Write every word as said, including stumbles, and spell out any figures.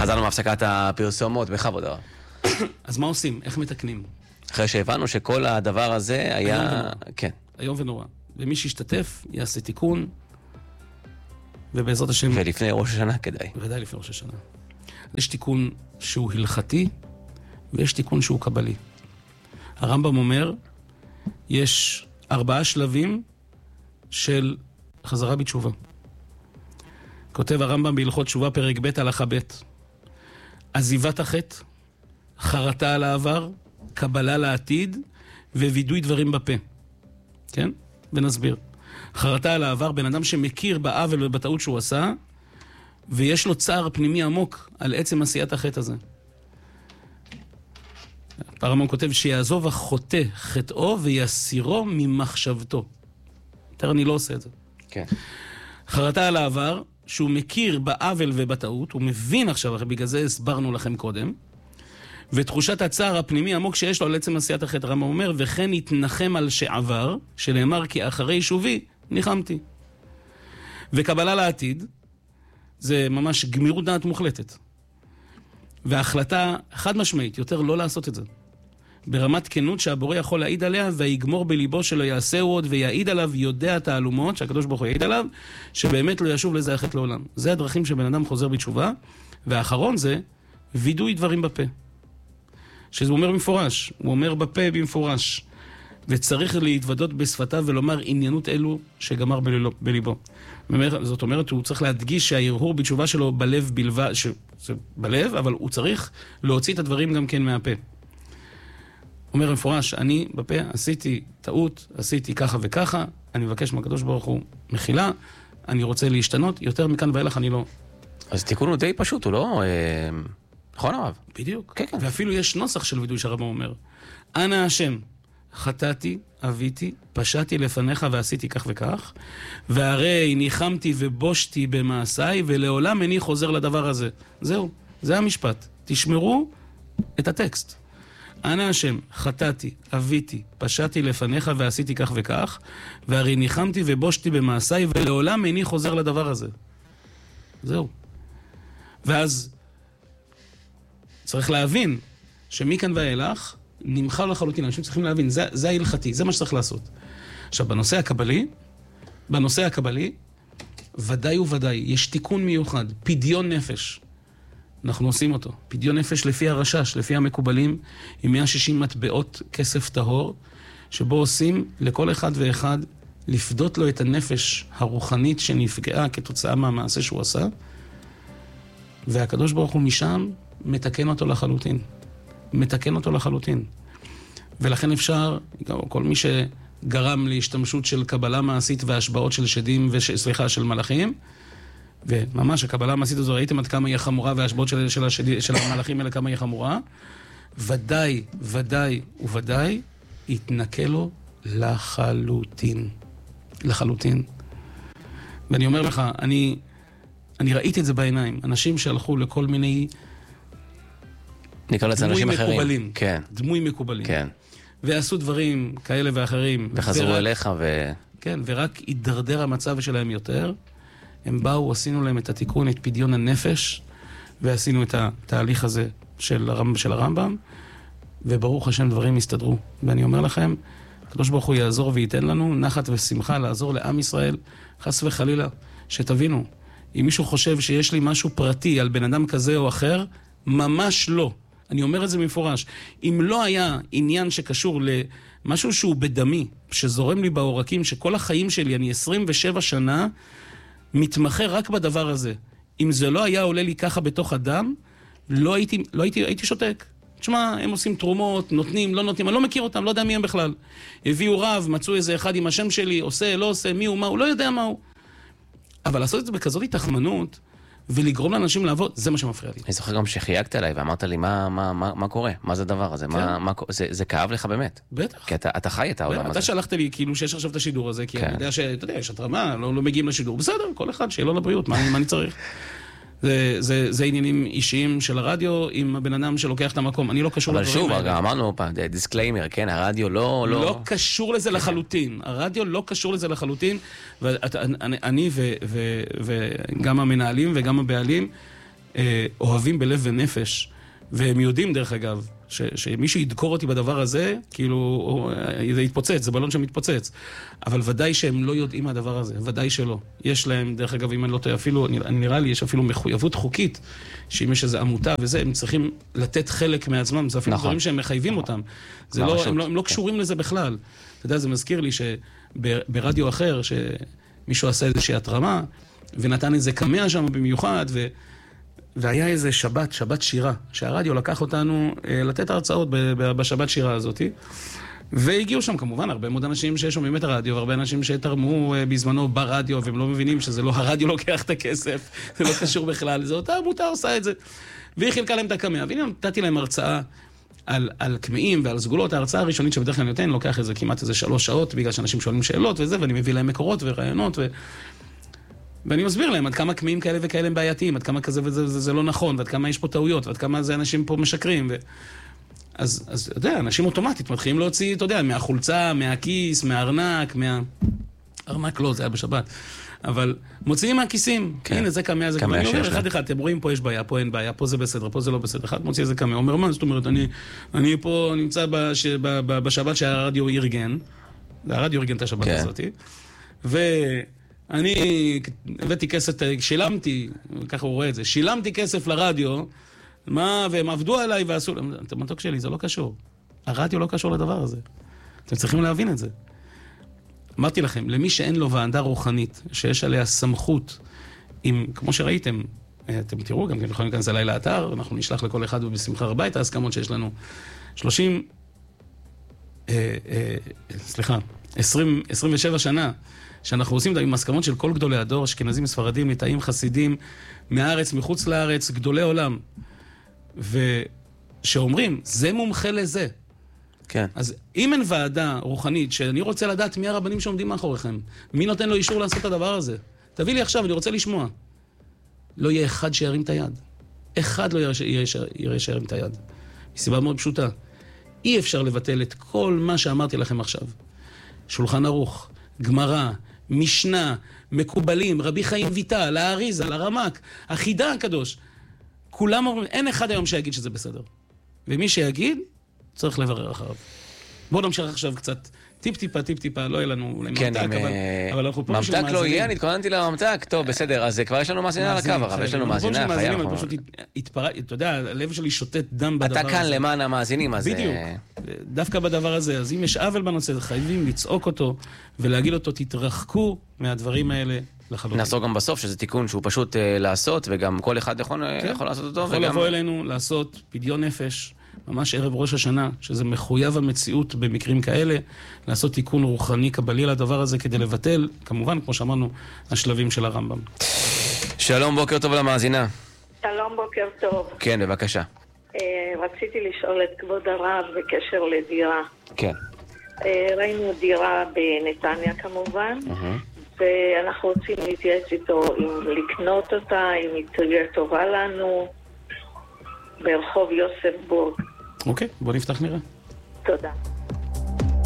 חזרנו מהפסקת הפרסומות, בכבוד. אז מה עושים? איך מתקנים? אחרי שהבנו שכל הדבר הזה היה... כן. היום ונורא. ומי שישתתף יעשה תיקון, ובעזרת השם... ולפני ראש השנה כדאי. ודאי לפני ראש השנה. יש תיקון שהוא הלכתי, ויש תיקון שהוא קבלי. הרמב"ם אומר, יש ארבעה שלבים של חזרה בתשובה. כותב הרמב"ם בהלכות תשובה פרק ב' הלכה ב'. עזיבת החטא, חרטה על העבר, קבלה לעתיד, ווידוי דברים בפה. כן? ונסביר. חרטה על העבר, בן אדם שמכיר בעוול ובטעות שהוא עשה, ויש לו צער פנימי עמוק על עצם עשיית החטא הזה. הרמב"ם כותב שיעזוב החוטא חטאו ויסירו ממחשבתו. יותר אני לא עושה את זה. כן. חרטה על העבר, שהוא מכיר בעוול ובטעות, הוא מבין עכשיו, בגלל זה הסברנו לכם קודם, ותחושת הצער הפנימי עמוק שיש לו על עצם עשיית החטא. הרמב"ם אומר, וכן יתנחם על שעבר, שנאמר כי אחרי שובי ניחמתי. וקבלה לעתיד, זה ממש גמירות דעת מוחלטת. וההחלטה חד משמעית, יותר לא לעשות את זה. ברמת כנות שהבורא יכול להעיד עליה, ויגמור בליבו שלא יעשהו עוד, ויעיד עליו יודע תעלומות, שהקדוש ברוך הוא יעיד עליו, שבאמת לא ישוב לזה החטא לעולם. זה הדרכים שבן אדם חוזר בתשובה, והאחרון זה וידוי דברים בפה. שזה אומר במפורש, הוא אומר בפה במפורש, וצריך להתוודות בשפתיו ולומר עניינות אלו שגמר בליבו. זאת אומרת, הוא צריך להדגיש שההרהור בתשובה שלו בלב בלבד, שזה בלב, אבל הוא צריך להוציא את הדברים גם כן מהפה. אומר במפורש, אני בפה עשיתי טעות, עשיתי ככה וככה, אני מבקש מהקדוש ברוך הוא מחילה, אני רוצה להשתנות, יותר מכאן ואילך אני לא. אז תיקון הוא די פשוט, הוא לא... נכון הרב? בדיוק. כן, כן. ואפילו יש נוסח של וידוי שהרב אומר. אנא השם, חטאתי, אביתי, פשעתי לפניך ועשיתי כך וכך, והרי ניחמתי ובושתי במעשיי, ולעולם איני חוזר לדבר הזה. זהו, זה המשפט. תשמרו את הטקסט. אנא השם, חטאתי, אביתי, פשעתי לפניך ועשיתי כך וכך, והרי ניחמתי ובושתי במעשיי, ולעולם איני חוזר לדבר הזה. זהו. ואז צריך להבין שמכאן ואילך נמחל לחלוטין. אנשים צריכים להבין, זה, זה ההלכתי, זה מה שצריך לעשות. עכשיו, בנושא הקבלי, בנושא הקבלי, ודאי וודאי, יש תיקון מיוחד, פדיון נפש. אנחנו עושים אותו. פדיון נפש לפי הרשש, לפי המקובלים, עם מאה ושישים מטבעות כסף טהור, שבו עושים לכל אחד ואחד לפדות לו את הנפש הרוחנית שנפגעה כתוצאה מהמעשה שהוא עשה, והקדוש ברוך הוא משם מתקן אותו לחלוטין. מתקן אותו לחלוטין. ולכן אפשר, כל מי שגרם להשתמשות של קבלה מעשית והשבעות של שדים, וסליחה, של מלאכים, וממש הקבלה המעשית הזו, ראיתם עד כמה היא חמורה, וההשבעות של, של, השד... של המלאכים האלה כמה היא חמורה, ודאי, ודאי וודאי, יתנקה לו לחלוטין. לחלוטין. ואני אומר לך, אני, אני ראיתי את זה בעיניים. אנשים שהלכו לכל מיני נקרא לזה אנשים אחרים. מקובלים. כן. דמוי מקובלים. כן. ועשו דברים כאלה ואחרים. וחזרו ורק, אליך ו... כן, ורק הידרדר המצב שלהם יותר. הם באו, עשינו להם את התיקון, את פדיון הנפש, ועשינו את התהליך הזה של, הרמב, של הרמב"ם, וברוך השם דברים הסתדרו. ואני אומר לכם, הקדוש ברוך הוא יעזור וייתן לנו נחת ושמחה לעזור לעם ישראל, חס וחלילה, שתבינו, אם מישהו חושב שיש לי משהו פרטי על בן אדם כזה או אחר, ממש לא. אני אומר את זה במפורש. אם לא היה עניין שקשור למשהו שהוא בדמי, שזורם לי בעורקים, שכל החיים שלי, אני עשרים ושבע שנה, מתמחה רק בדבר הזה. אם זה לא היה עולה לי ככה בתוך אדם, לא הייתי, לא הייתי, הייתי שותק. תשמע, הם עושים תרומות, נותנים, לא נותנים, אני לא מכיר אותם, לא יודע מי הם בכלל. הביאו רב, מצאו איזה אחד עם השם שלי, עושה, לא עושה, מי הוא, מה הוא, לא יודע מה הוא. אבל לעשות את זה בכזאת התחמנות, ולגרום לאנשים לעבוד, זה מה שמפריע לי. אני זוכר גם שחייגת אליי ואמרת לי, מה, מה, מה, מה קורה? מה זה הדבר הזה? כן. מה, מה, זה, זה כאב לך באמת. בטח. כי אתה, אתה חי את העולם הזה. אתה שלחת לי כאילו שיש עכשיו את השידור הזה, כי כן. אני יודע שאתה יודע, יש התרמה, לא, לא מגיעים לשידור. בסדר, כל אחד, שיהיה לו לבריאות, מה, מה אני צריך? זה, זה, זה עניינים אישיים של הרדיו, עם הבן אדם שלוקח את המקום. אני לא קשור לדברים האלה. אבל שוב, אמרנו פעם, דיסקליימר, כן, הרדיו לא... לא, לא קשור לזה לחלוטין. הרדיו לא קשור לזה לחלוטין, ואני וגם המנהלים וגם הבעלים, אוהבים בלב ונפש, והם יודעים דרך אגב, ש, שמישהו ידקור אותי בדבר הזה, כאילו, זה יתפוצץ, זה בלון שמתפוצץ. אבל ודאי שהם לא יודעים מהדבר הזה, ודאי שלא. יש להם, דרך אגב, אם אני לא טועה, אפילו, נראה לי, יש אפילו מחויבות חוקית, שאם יש איזו עמותה וזה, הם צריכים לתת חלק מעצמם, זה אפילו נכון. דברים שהם מחייבים אותם. זה לא, הם, לא, הם לא קשורים לזה בכלל. אתה יודע, זה מזכיר לי שברדיו אחר, שמישהו עשה איזושהי התרמה, ונתן איזה קמע שם במיוחד, ו... והיה איזה שבת, שבת שירה, שהרדיו לקח אותנו אה, לתת הרצאות ב- ב- בשבת שירה הזאת, והגיעו שם כמובן הרבה מאוד אנשים ששומעים את הרדיו, והרבה אנשים שתרמו אה, בזמנו ברדיו, והם לא מבינים שזה לא הרדיו לוקח את הכסף, זה לא קשור בכלל, זה אותה עמותה עושה את זה. והיא חילקה להם את הקמע, והנה נתתי להם הרצאה על, על קמעים ועל סגולות, ההרצאה הראשונית שבדרך כלל נותן, לוקח איזה כמעט איזה שלוש שעות, בגלל שאנשים שואלים שאלות וזה, ואני מביא להם מקורות ורעיונות ו... ואני מסביר להם עד כמה קמעים כאלה וכאלה הם בעייתיים, עד כמה כזה וזה זה, זה לא נכון, ועד כמה יש פה טעויות, ועד כמה זה אנשים פה משקרים. ו... אז, אז, אתה יודע, אנשים אוטומטית מתחילים להוציא, אתה יודע, מהחולצה, מהכיס, מהארנק, מה... ארנק לא, זה היה בשבת. אבל מוציאים מהכיסים. כן. הנה, זה קמע, זה קמע. אני אומר, אחד אחד, אתם רואים, פה יש בעיה, פה אין בעיה, פה זה בסדר, פה זה לא בסדר. אחד מוציא איזה קמע, אומר, מה, זאת אומרת, אני, אני פה נמצא בש, ב, ב, בשבת שהרדיו ארגן, הרדיו ארגן את השבת כן. הזאת, ו... אני הבאתי כסף, שילמתי, ככה הוא רואה את זה, שילמתי כסף לרדיו, מה, והם עבדו עליי ועשו, אתם מתוק שלי, זה לא קשור. הרדיו לא קשור לדבר הזה. אתם צריכים להבין את זה. אמרתי לכם, למי שאין לו ועדה רוחנית, שיש עליה סמכות, עם, כמו שראיתם, אתם תראו, גם כן יכולים להיכנס אליי לאתר, אנחנו נשלח לכל אחד ובשמחה רבה את ההסכמות שיש לנו. שלושים, אה, אה, סליחה, עשרים, עשרים ושבע שנה, שאנחנו עושים עם הסכמות של כל גדולי הדור, אשכנזים, ספרדים, ליטאים, חסידים, מהארץ, מחוץ לארץ, גדולי עולם. ושאומרים, זה מומחה לזה. כן. אז אם אין ועדה רוחנית, שאני רוצה לדעת מי הרבנים שעומדים מאחוריכם, מי נותן לו אישור לעשות את הדבר הזה? תביא לי עכשיו, אני רוצה לשמוע. לא יהיה אחד שירים את היד. אחד לא יראה שירים את היד. מסיבה מאוד פשוטה. אי אפשר לבטל את כל מה שאמרתי לכם עכשיו. שולחן ערוך, גמרא, משנה, מקובלים, רבי חיים ויטל, האריזה, הרמק, החידה הקדוש. כולם אומרים, אין אחד היום שיגיד שזה בסדר. ומי שיגיד, צריך לברר אחריו. בואו נמשיך עכשיו קצת טיפ טיפה, טיפ טיפה, לא יהיה לנו אולי ממתק, אבל, אבל אנחנו פה בשביל ממתק לא יהיה, אני התכוננתי לממתק, טוב, בסדר, אז כבר יש לנו מאזינה על הקו, אבל יש לנו מאזינה, חייב. אני פשוט התפרע, אתה יודע, הלב שלי שוטט דם בדבר הזה. אתה כאן למען המאזינים, אז... בדיוק, דווקא בדבר הזה, אז אם יש עוול בנושא, חייבים לצעוק אותו, ולהגיד אותו, תתרחקו מהדברים האלה לחלוטין. נעשור גם בסוף, שזה תיקון שהוא פשוט לעשות, וגם כל אחד יכול לעשות אותו, יכול לבוא אלינו לעשות פדיון נפש, ממש ערב ראש השנה, שזה מחויב המציאות במקרים כאלה, לעשות תיקון רוחני קבלי לדבר הזה כדי לבטל, כמובן, כמו שאמרנו, השלבים של הרמב"ם. שלום, בוקר טוב למאזינה. שלום, בוקר טוב. כן, בבקשה. רציתי לשאול את כבוד הרב בקשר לדירה. כן. ראינו דירה בנתניה כמובן, ואנחנו רוצים להתייעץ איתו אם לקנות אותה, אם היא תהיה טובה לנו. ברחוב יוסף בורג. אוקיי, בוא נפתח נראה. תודה.